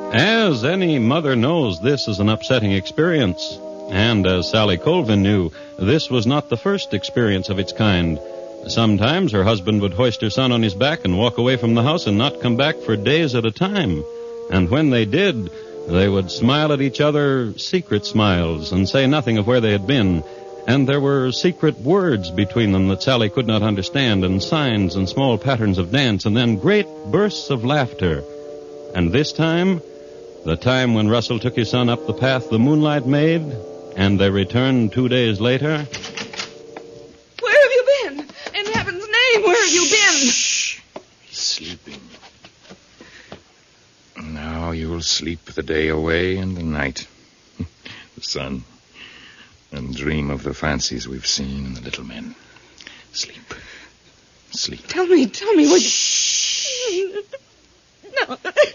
As any mother knows, this is an upsetting experience. And as Sally Colvin knew, this was not the first experience of its kind. Sometimes her husband would hoist her son on his back and walk away from the house and not come back for days at a time. And when they did, they would smile at each other secret smiles and say nothing of where they had been. And there were secret words between them that Sally could not understand, and signs and small patterns of dance, and then great bursts of laughter. And this time, the time when Russell took his son up the path the moonlight made, and they returned 2 days later. Where have you been? In heaven's name, where have you been? Shh. He's sleeping. Now you'll sleep the day away and the night. The sun. And dream of the fancies we've seen in the little men. Sleep. Sleep. Tell me what... Shh. No.